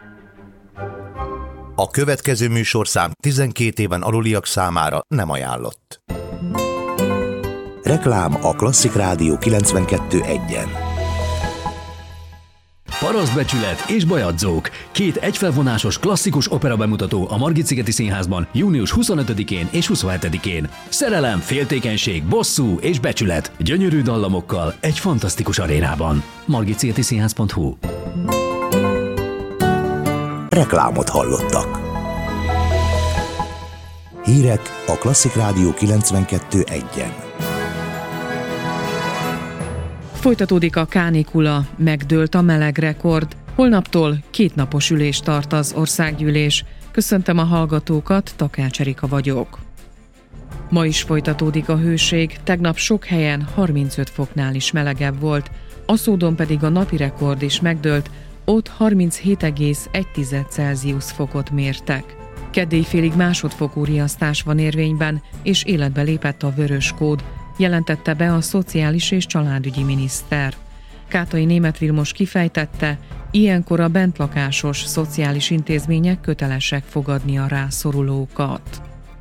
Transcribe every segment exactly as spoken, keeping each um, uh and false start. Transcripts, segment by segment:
A következő műsorszám tizenkét éven aluliak számára nem ajánlott. Reklám a Klasszik Rádió kilencvenkettő egyen. Parasztbecsület és Bajadzók. Két egyfelvonásos klasszikus opera bemutató a Margit-szigeti Színházban június huszonötödikén és huszonhetedikén. Szerelem, féltékenység, bosszú és becsület. Gyönyörű dallamokkal egy fantasztikus arénában. margitszigeti színház pont hu. Reklámot hallottak. Hírek a Klasszik Rádió kilencvenkettő egyen. Folytatódik a kánikula, megdőlt a meleg rekord. Holnaptól kétnapos ülést tart az országgyűlés. Köszöntöm a hallgatókat, Takács Erika vagyok. Ma is folytatódik a hőség, tegnap sok helyen harmincöt foknál is melegebb volt, Aszódon pedig a napi rekord is megdőlt, ott harminchét egész egy Celsius fokot mértek. Keddélyfélig másodfokú riasztás van érvényben, és életbe lépett a vörös kód, jelentette be a szociális és családügyi miniszter. Kátai Németh Vilmos kifejtette, ilyenkor a bentlakásos szociális intézmények kötelesek fogadni a rászorulókat.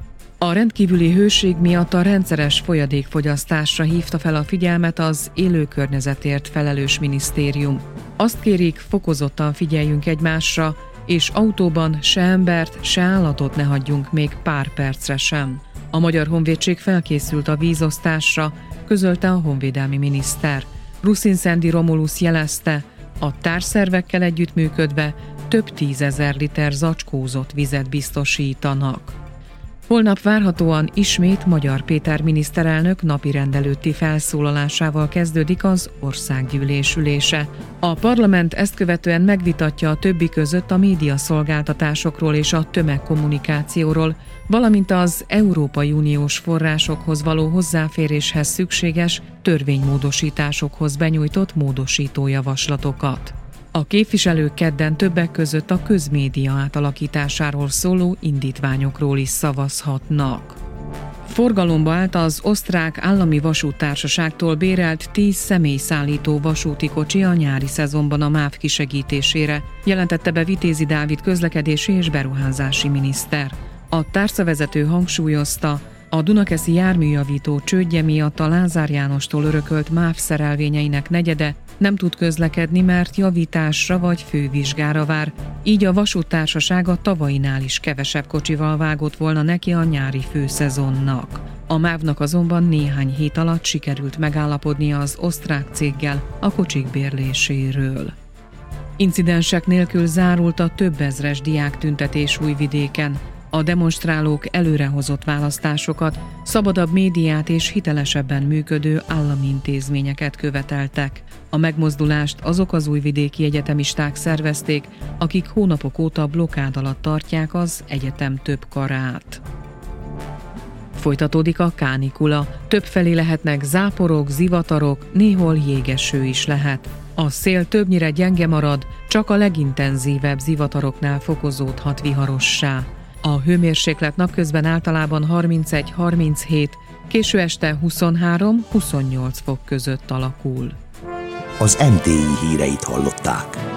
A rendkívüli hőség miatt a rendszeres folyadékfogyasztásra hívta fel a figyelmet az élőkörnyezetért felelős minisztérium. Azt kérik, fokozottan figyeljünk egymásra, és autóban se embert, se állatot ne hagyjunk még pár percre sem. A Magyar Honvédség felkészült a vízosztásra, közölte a honvédelmi miniszter. Ruszin-Szendi Romulusz jelezte, a társszervekkel együttműködve több tízezer liter zacskózott vizet biztosítanak. Holnap várhatóan ismét Magyar Péter miniszterelnök napirend előtti felszólalásával kezdődik az országgyűlés ülése. A parlament ezt követően megvitatja a többi között a médiaszolgáltatásokról és a tömegkommunikációról, valamint az Európai Uniós forrásokhoz való hozzáféréshez szükséges törvénymódosításokhoz benyújtott módosítójavaslatokat. A képviselők kedden többek között a közmédia átalakításáról szóló indítványokról is szavazhatnak. Forgalomba állt az osztrák állami vasúttársaságtól bérelt tíz személyszállító vasúti kocsi a nyári szezonban a MÁV kisegítésére, jelentette be Vitézi Dávid közlekedési és beruházási miniszter. A társzavezető hangsúlyozta, a dunakeszi járműjavító csődje miatt a Lázár Jánostól örökölt MÁV szerelvényeinek negyede nem tud közlekedni, mert javításra vagy fővizsgára vár, így a vasúttársaság a tavainál is kevesebb kocsival vágott volna neki a nyári főszezonnak. A MÁV-nak azonban néhány hét alatt sikerült megállapodnia az osztrák céggel a kocsik bérléséről. Incidensek nélkül zárult a több ezres diáktüntetés Újvidéken. A demonstrálók előrehozott választásokat, szabadabb médiát és hitelesebben működő állami intézményeket követeltek. A megmozdulást azok az újvidéki egyetemisták szervezték, akik hónapok óta blokkád alatt tartják az egyetem több karát. Folytatódik a kánikula. Többfelé lehetnek záporok, zivatarok, néhol jégeső is lehet. A szél többnyire gyenge marad, csak a legintenzívebb zivataroknál fokozódhat viharossá. A hőmérséklet napközben általában harmincegy-harminchét, késő este huszonhárom-huszonnyolc fok között alakul. Az em té i híreit hallották.